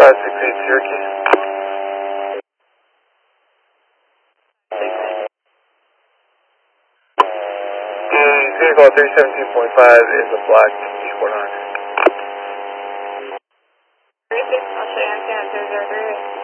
568 Cherokee. The vehicle 317.5 is a black G49. 36, I'll show you on 003.